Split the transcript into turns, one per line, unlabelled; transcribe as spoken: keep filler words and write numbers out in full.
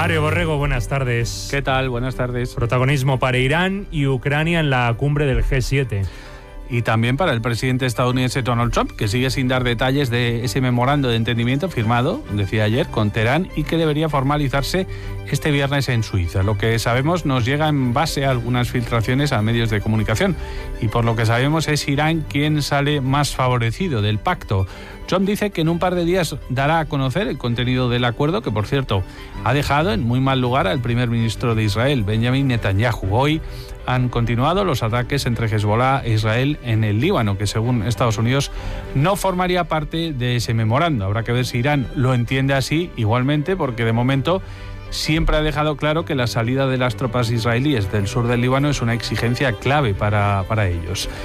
Mario Borrego, buenas tardes.
¿Qué tal? Buenas tardes.
Protagonismo para Irán y Ucrania en la cumbre del G siete.
Y también para el presidente estadounidense Donald Trump, que sigue sin dar detalles de ese memorando de entendimiento firmado, decía ayer, con Teherán y que debería formalizarse este viernes en Suiza. Lo que sabemos nos llega en base a algunas filtraciones a medios de comunicación y por lo que sabemos es Irán quien sale más favorecido del pacto. Trump dice que en un par de días dará a conocer el contenido del acuerdo, que por cierto ha dejado en muy mal lugar al primer ministro de Israel, Benjamin Netanyahu. Hoy han continuado los ataques entre Hezbollah e Israel en el Líbano, que según Estados Unidos no formaría parte de ese memorando. Habrá que ver si Irán lo entiende así igualmente, porque de momento siempre ha dejado claro que la salida de las tropas israelíes del sur del Líbano es una exigencia clave para, para ellos.